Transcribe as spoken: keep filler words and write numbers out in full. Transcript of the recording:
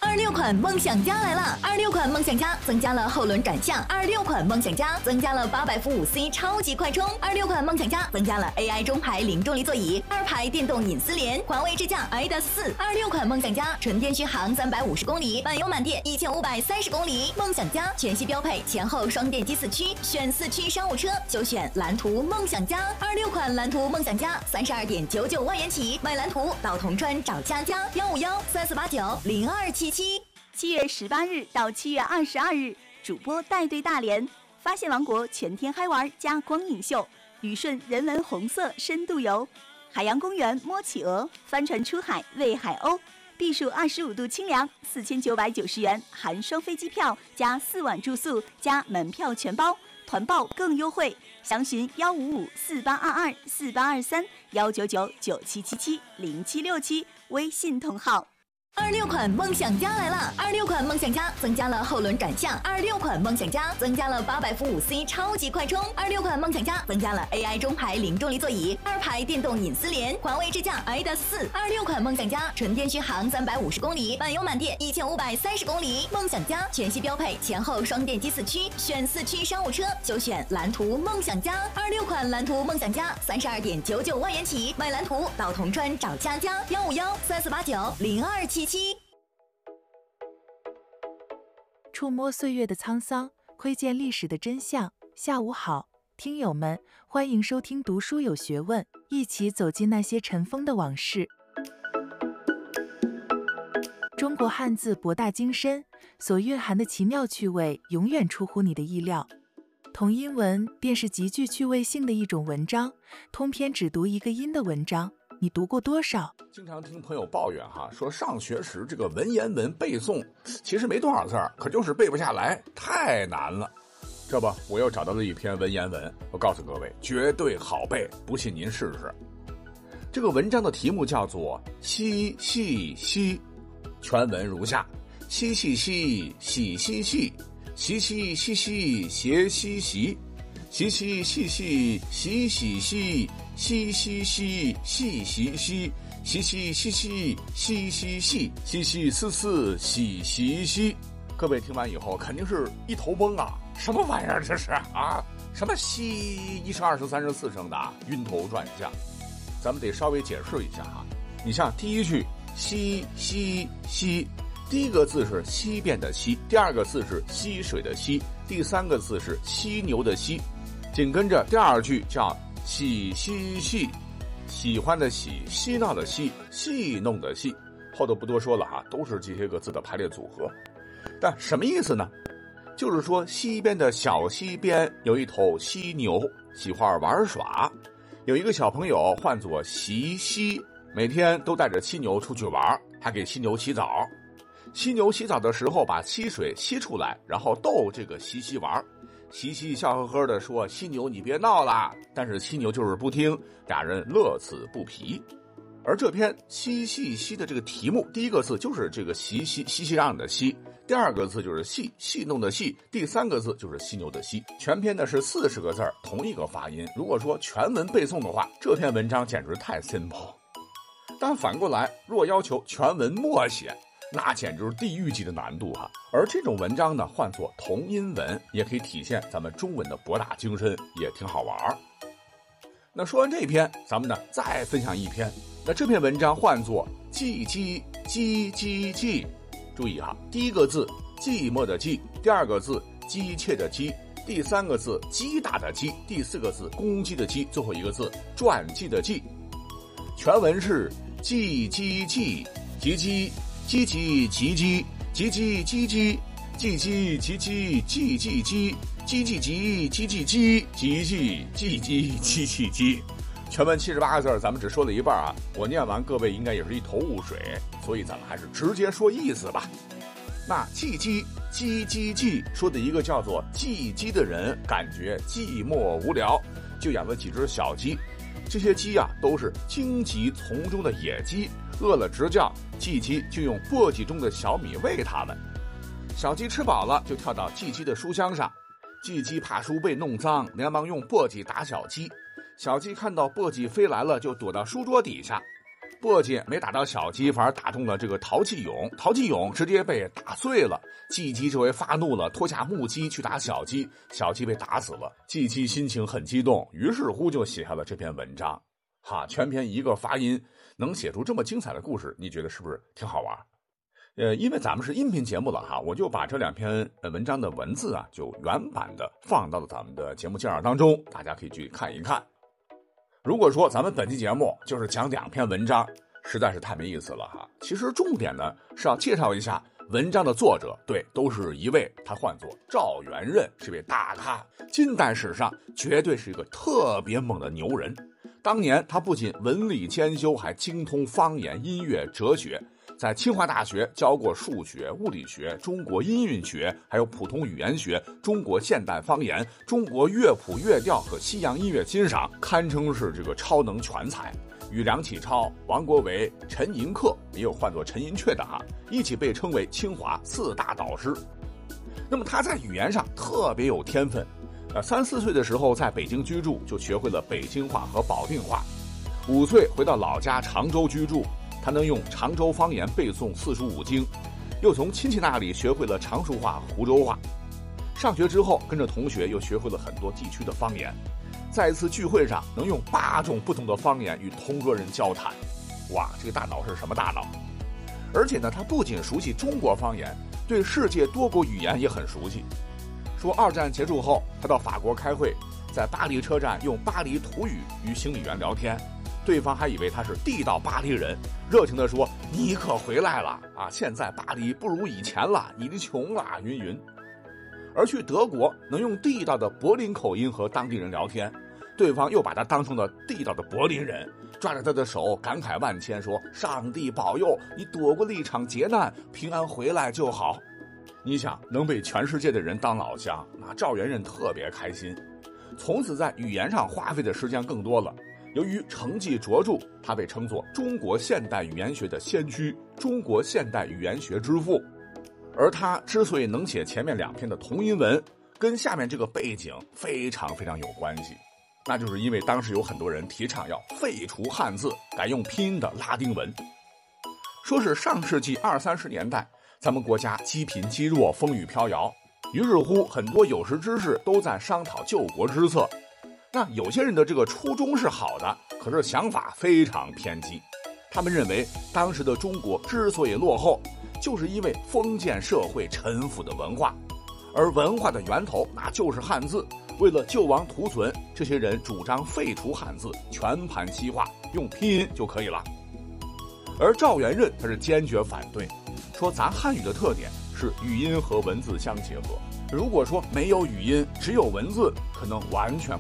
二六款梦想家来了！二六款梦想家增加了后轮转向，二六款梦想家增加了八百伏五 C 超级快充，二六款梦想家增加了 A I 中排零重力座椅，二排电动隐私联，环卫智驾 I D A S 四。二六款梦想家纯电续航三百五十公里，满油满电一千五百三十公里。梦想家全系标配前后双电机四驱，选四驱商务车就选蓝图梦想家。二六款蓝图梦想家三十二点九九万元起，买蓝图到铜川找佳佳幺五幺三四八九零二七七。 七月十八日到七月二十二日，主播带队大连发现王国全天嗨玩加光影秀，旅顺人文红色深度游，海洋公园摸企鹅，帆船出海喂海鸥，避暑二十五度清凉，四千九百九十元含双飞机票加四晚住宿加门票全包，团报更优惠，详询幺五五四八二二四八二三幺九九九七七七零七六七微信同号。 二六款梦想家来了！二六款梦想家增加了后轮转向，二六款梦想家增加了八百伏五 C 超级快充，二六款梦想家增加了 A I 中排零重力座椅，二排电动隐私联，环卫智驾 I D A S 四。二六款梦想家纯电续航三百五十公里，满油满电一千五百三十公里。梦想家全系标配前后双电机四驱，选四驱商务车就选蓝图梦想家。二六款蓝图梦想家三十二点九九万元起，买蓝图到铜川找佳佳幺五幺三四八九零二七七。 触摸岁月的沧桑，窥见历史的真相。下午好，听友们，欢迎收听读书有学问，一起走进那些尘封的往事。中国汉字博大精深，所蕴含的奇妙趣味永远出乎你的意料。同音文便是极具趣味性的一种文章，通篇只读一个音的文章，你读过多少？ 经常听朋友抱怨哈，说上学时这个文言文背诵其实没多少字儿，可就是背不下来，太难了。这不，我又找到了一篇文言文，我告诉各位，绝对好背，不信您试试。这个文章的题目叫做嬉戏嬉，全文如下：嬉戏嬉，喜嬉戏，习习嬉戏，谐嬉习，习习嬉戏，喜喜嬉，嘻嘻嘻，戏嘻嘻，嘻嘻嘻嘻，嘻嘻嘻，嘻嘻嘶嘶，喜嘻嘻。各位听完以后肯定是一头懵啊，什么玩意儿这是啊？什么西一声二声三声四声的，晕头转向。咱们得稍微解释一下哈。你像第一句西西西，第一个字是西边的西，第二个字是溪水的溪，第三个字是犀牛的犀。紧跟着第二句叫喜嬉戏，喜欢的喜，嬉闹的嬉，戏弄的戏。后头不多说了哈，都是这些个字的排列组合。但什么意思呢？就是说西边的小溪边有一头犀牛，喜欢玩耍。有一个小朋友唤作习溪，每天都带着犀牛出去玩，还给犀牛洗澡。犀牛洗澡的时候把溪水吸出来，然后逗这个西西玩。西西笑呵呵地说：“犀牛，你别闹啦！”但是犀牛就是不听，俩人乐此不疲。而这篇嬉戏嬉的这个题目，第一个字就是这个嬉戏熙熙攘攘的嬉，第二个字就是戏戏弄的戏，第三个字就是犀牛的犀。全篇呢是四十个字，同一个发音。如果说全文背诵的话，这篇文章简直太 simple。但反过来，若要求全文默写，那简直是地狱级的难度哈、啊。而这种文章呢，换作同音文，也可以体现咱们中文的博大精深，也挺好玩。那说完这篇，咱们呢再分享一篇。那这篇文章换作寂寂叽叽叽，注意哈，第一个字寂寞的寂，第二个字机切的机，第三个字击打的击，第四个字公鸡的鸡，最后一个字传记的记。全文是叽叽叽，叽叽叽叽叽叽，叽叽叽叽，叽叽叽叽，叽叽叽，叽叽叽，叽叽叽，叽叽叽叽，叽叽叽。全文七十八个字，咱们只说了一半啊！我念完，各位应该也是一头雾水，所以咱们还是直接说意思吧。那寂寂叽叽叽说的一个叫做寂鸡的人，感觉寂寞无聊，就养了几只小鸡。这些鸡啊，都是荆棘丛中的野鸡，饿了直叫，寂鸡就用簸箕中的小米喂它们。小鸡吃饱了，就跳到寂鸡的书箱上。寂鸡怕书被弄脏，连忙用簸箕打小鸡。小鸡看到簸箕飞来了，就躲到书桌底下。 簸箕没打到小鸡，反而打中了这个陶继勇，陶继勇直接被打碎了。季姬这回发怒了，脱下木屐去打小鸡，小鸡被打死了。季姬心情很激动，于是乎就写下了这篇文章。哈，全篇一个发音能写出这么精彩的故事，你觉得是不是挺好玩？呃，因为咱们是音频节目了哈，我就把这两篇文章的文字啊，就原版的放到了咱们的节目介绍当中，大家可以去看一看。如果说咱们本期节目就是讲两篇文章，实在是太没意思了哈。其实重点呢是要介绍一下文章的作者，对，都是一位，他唤作赵元任，是位大咖，近代史上绝对是一个特别猛的牛人。当年他不仅文理兼修，还精通方言、音乐、哲学。在清华大学教过数学、物理学、中国音韵学，还有普通语言学、中国现代方言、中国乐谱乐调和西洋音乐欣赏，堪称是这个超能全才。与梁启超、王国维、陈寅恪，也有唤作陈寅恪的哈，一起被称为清华四大导师。那么他在语言上特别有天分，呃，三四岁的时候在北京居住，就学会了北京话和保定话。五岁回到老家常州居住。他能用常州方言背诵四书五经，又从亲戚那里学会了常熟话、湖州话。上学之后，跟着同学又学会了很多地区的方言。在一次聚会上，能用八种不同的方言与同桌人交谈。哇，这个大脑是什么大脑？而且呢，他不仅熟悉中国方言，对世界多国语言也很熟悉。说二战结束后，他到法国开会，在巴黎车站用巴黎土语与行李员聊天。对方还以为他是地道巴黎人，热情地说：“你可回来了啊！现在巴黎不如以前了，你的穷了，云云。”而去德国能用地道的柏林口音和当地人聊天，对方又把他当成了地道的柏林人，抓着他的手感慨万千，说：“上帝保佑你躲过了一场劫难，平安回来就好。”你想，能被全世界的人当老乡，那赵元任特别开心，从此在语言上花费的时间更多了。由于成绩卓著，他被称作中国现代语言学的先驱，中国现代语言学之父。而他之所以能写前面两篇的同音文，跟下面这个背景非常非常有关系，那就是因为当时有很多人提倡要废除汉字，改用拼音的拉丁文。说是上世纪二三十年代，咱们国家积贫积弱，风雨飘摇，于是乎很多有识之士都在商讨救国之策。那有些人的这个初衷是好的，可是想法非常偏激。他们认为当时的中国之所以落后，就是因为封建社会陈腐的文化，而文化的源头那就是汉字。为了救亡图存，这些人主张废除汉字，全盘西化，用拼音就可以了。而赵元任他是坚决反对，说咱汉语的特点是语音和文字相结合。如果说没有语音，只有文字，可能完全